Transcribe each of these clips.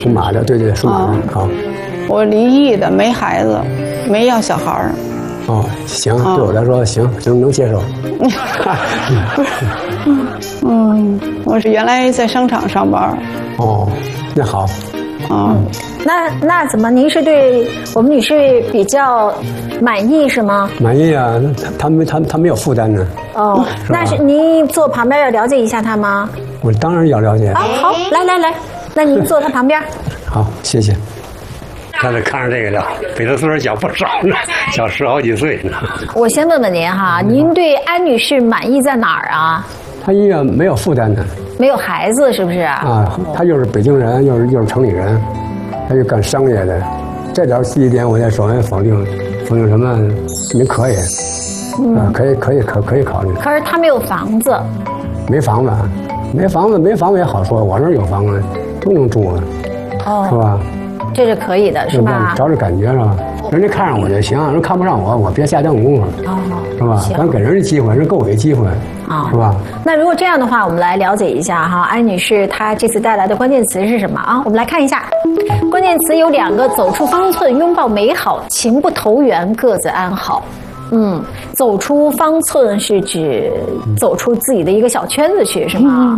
属马的，对对，属马的。好， 我离异的，没孩子，没要小孩儿。 哦，行，对我来说行，能接受。 我是原来在商场上班。 哦，那好。 那怎么？您是对我们女士比较满意是吗？ 满意啊，他没有负担呢。 哦，那是您坐旁边要了解一下他吗？ 我当然要了解。 啊，好，来，那您坐他旁边。 好，谢谢。刚才看着这个了，比他岁数小不少呢，小10好几岁呢。 我先问问您哈，您对安女士满意在哪儿啊？ 她一个没有负担的， 没有孩子是不是？ 啊，她又是北京人，又是城里人，她又干商业的，这一点我在首先否定什么？您可以，可以考虑。 可是她没有房子。 没房子，没房子也好说，我那儿有房子都能住啊，是吧？ 这是可以的，是吧？ 找着感觉是吧？人家看上我就行，人看不上我别下耽误功夫，是吧？咱给人家机会，人给我一机会，是吧？ 那如果这样的话，我们来了解一下哈，安女士她这次带来的关键词是什么啊？我们来看一下，关键词有2个：走出方寸，拥抱美好，情不投缘，各自安好。走出方寸是指走出自己的一个小圈子去，是吗？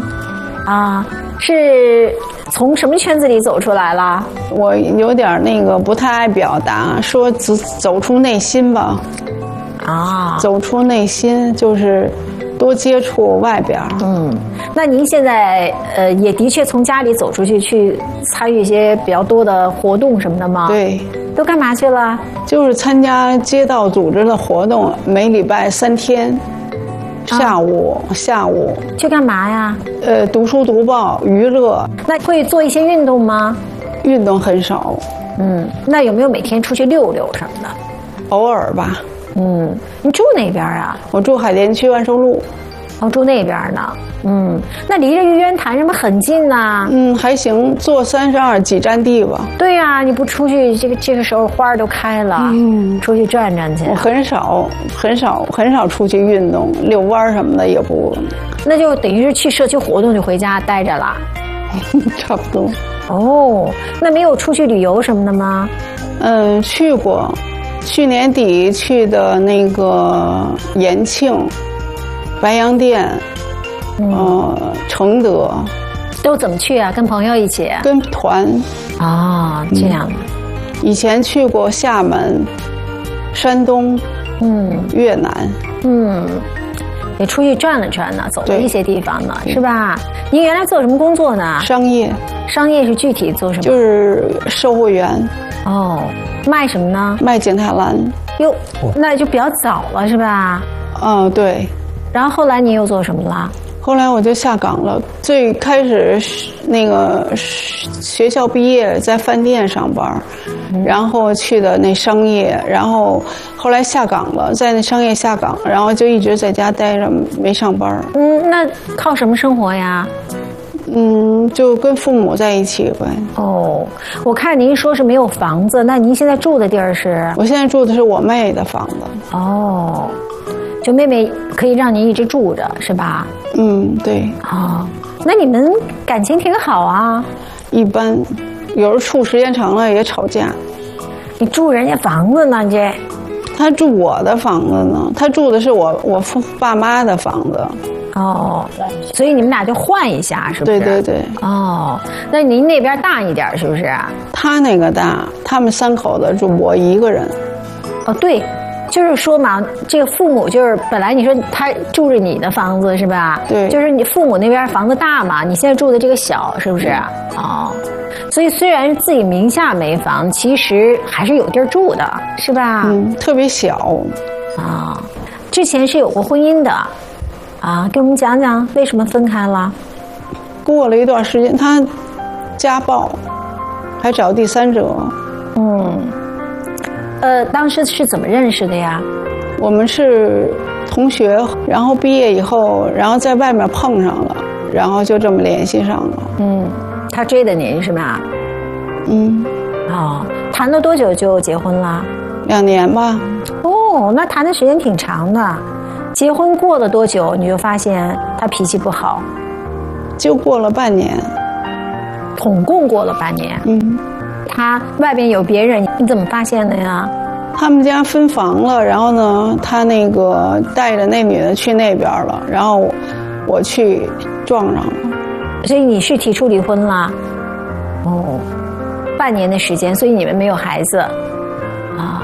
是从什么圈子里走出来了？ 我有点不太爱表达，说走出内心吧。走出内心就是多接触外边。 那您现在也的确从家里走出去参与一些比较多的活动什么的吗？ 对。 都干嘛去了？ 就是参加街道组织的活动，每礼拜3天，下午去干嘛呀？ 读书读报，娱乐。 那会做一些运动吗？ 运动很少。 那有没有每天出去溜溜什么的？ 偶尔吧。 你住哪边啊？ 我住海淀区万寿路。 住那边呢。那离着玉渊潭什么很近呐？ 还行，坐32几站地吧。 对呀，你不出去，这个时候花都开了，出去转转去。 我很少出去运动，遛弯什么的也不。 那就等于是去社区活动就回家待着了。 差不多。 那没有出去旅游什么的吗？ 去过，去年底去的延庆。白洋淀，承德， 都怎么去啊？跟朋友一起？ 跟团。 这样。 以前去过厦门、山东，越南。 也出去转了转呢，走了一些地方呢，是吧？您原来做什么工作呢？ 商业。 商业是具体做什么？ 就是售货员。 卖什么呢？ 卖景泰蓝。 哟，那就比较早了，是吧？ 对。 然后后来你又做什么了？ 后来我就下岗了。最开始学校毕业在饭店上班，然后去的商业，然后后来下岗了，在商业下岗，然后就一直在家待着没上班。 那靠什么生活呀？ 就跟父母在一起呗。 我看您说是没有房子，那您现在住的地儿是？ 我现在住的是我妹的房子。 就妹妹可以让您一直住着，是吧？ 对。 那你们感情挺好啊？ 一般，有时候处时间长了也吵架。 你住人家房子呢？ 他住我的房子呢，他住的是我爸妈的房子。 所以你们俩就换一下，是不是？ 对。 那您那边大一点是不是？ 他那个大，他们3口子住，我一个人。 对。就是说嘛，这个父母就是本来你说他住着你的房子是吧？ 对。 就是你父母那边房子大嘛，你现在住的这个小，是不是？所以虽然自己名下没房，其实还是有地儿住的，是吧？ 特别小。 之前是有过婚姻的，给我们讲讲为什么分开了？ 过了一段时间，他家暴，还找第3者。 当时是怎么认识的呀？ 我们是同学，然后毕业以后，然后在外面碰上了，然后就这么联系上了。 他追的您是吧？谈了多久就结婚了 ？2年吧。 那谈的时间挺长的。结婚过了多久你就发现他脾气不好？ 就过了半年。 统共过了半年。他外边有别人，你怎么发现的呀？ 他们家分房了，然后呢，他那个带着那女的去那边了，然后我去撞上了。 所以你是提出离婚了？哦，半年的时间，所以你们没有孩子啊？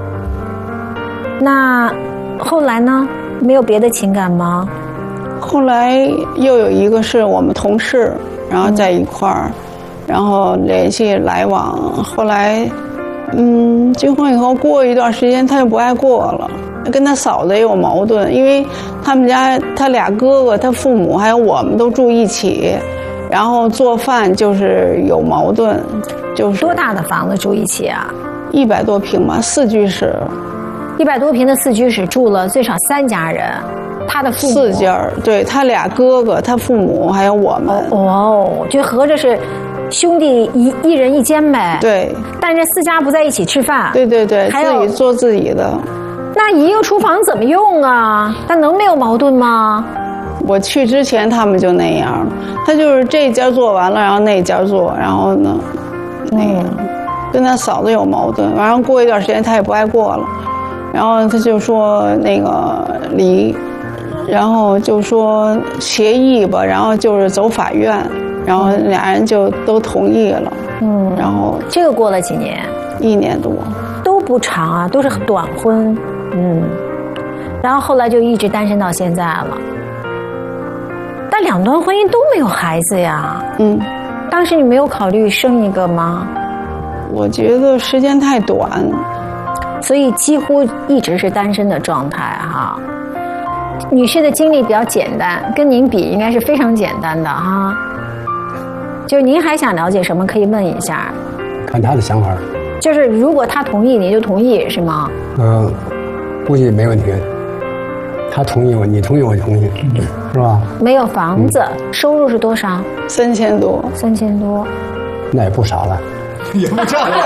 那后来呢？没有别的情感吗？ 后来又有一个是我们同事，然后在一块儿，然后联系来往。后来，结婚以后过一段时间，他就不爱过了，跟他嫂子也有矛盾，因为他们家他俩哥哥、他父母还有我们都住一起，然后做饭就是有矛盾，就是多大的房子住一起啊 ？100多平吧，4居室。 100多平的4居室住了最少3家人，他的父母 4家，对，他俩哥哥、他父母还有我们。 哦，就合着是兄弟一人一间呗。 对。 但这4家不在一起吃饭。 对对对，自己做自己的。 那一个厨房怎么用啊？那能没有矛盾吗？ 我去之前他们就那样，他就是这家做完了，然后那家做，然后呢，那样，跟他嫂子有矛盾，然后过一段时间他也不爱过了。然后他就说那个离，然后就说协议吧，然后就是走法院，然后俩人就都同意了。然后这个过了几年 ？1年多， 都不长啊，都是短婚。然后后来就一直单身到现在了。但2段婚姻都没有孩子呀。当时你没有考虑生一个吗？ 我觉得时间太短。 所以几乎一直是单身的状态哈。女士的经历比较简单，跟您比应该是非常简单的哈。就是您还想了解什么，可以问一下。 看他的想法。 就是如果他同意，你就同意是吗？ 估计没问题。他同意我，你同意我同意，是吧？ 没有房子，收入是多少 ？3000多。 3000多。 那也不少了。 也不少了。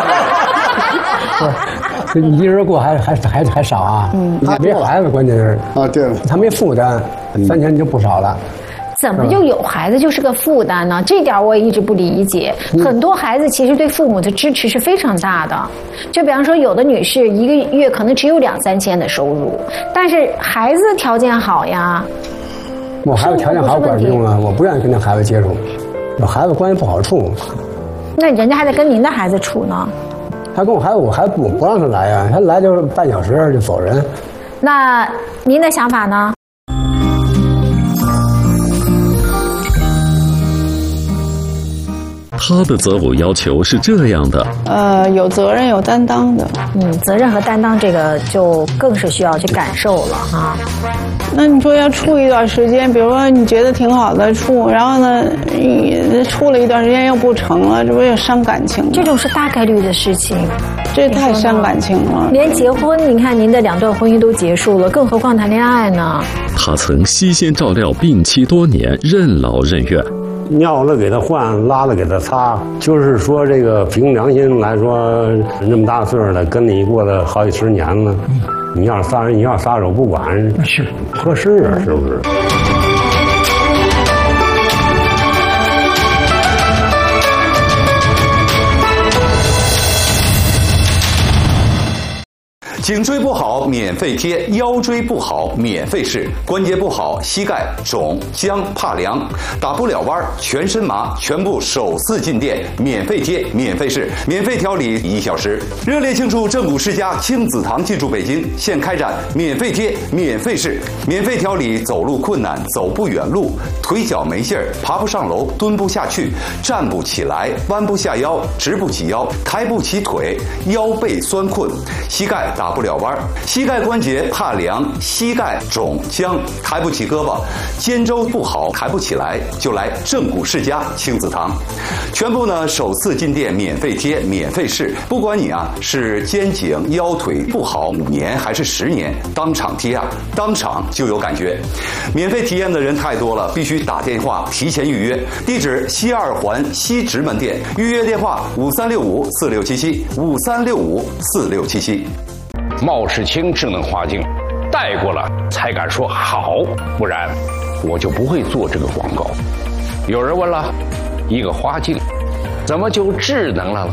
你一人过还少啊？没孩子，关键是啊，对了， 他没负担，3000就不少了。 怎么就有孩子就是个负担呢？这点我也一直不理解。很多孩子其实对父母的支持是非常大的。就比方说，有的女士一个月可能只有2-3千的收入，但是孩子条件好呀。 我孩子条件好管不用啊，我不愿意跟那孩子接触，有孩子关系不好处。 那人家还得跟您的孩子处呢。 他跟我孩子，我还不让他来啊，他来就是半小时就走人。 那您的想法呢？ 他的择偶要求是这样的： 有责任有担当的。 责任和担当这个就更是需要去感受了哈。 那你说要处一段时间，比如说你觉得挺好的处，然后呢，你处了一段时间又不成了，这不也伤感情吗？ 这种是大概率的事情， 这太伤感情了。 连结婚，你看您的2段婚姻都结束了，更何况谈恋爱呢？ 他曾悉心照料病妻多年，任劳任怨。 尿了给他换，拉了给他擦，就是说这个凭良心来说，那么大岁数了，跟你过了好几10年了，你要撒手不管，是合适啊，是不是？ 颈椎不好免费贴，腰椎不好免费试，关节不好膝盖肿僵怕凉打不了弯全身麻，全部首次进店免费贴免费试，免费调理1小时。热烈庆祝正骨世家亲子堂进驻北京，现开展免费贴免费试，免费调理走路困难走不远路，腿脚没劲儿爬不上楼蹲不下去站不起来弯不下腰直不起腰抬不起腿腰背酸困膝盖打不了弯，膝盖关节怕凉，膝盖肿僵，抬不起胳膊，肩周不好，抬不起来，就来正骨世家亲子堂。全部呢首次进店免费贴免费试，不管你啊是肩颈腰腿不好5年还是10年，当场贴啊，当场就有感觉。免费体验的人太多了，必须打电话提前预约。地址西2环西直门店，预约电话5365467753654677。 貌似清智能花镜，戴过了才敢说好，不然我就不会做这个广告。有人问了，一个花镜怎么就智能了？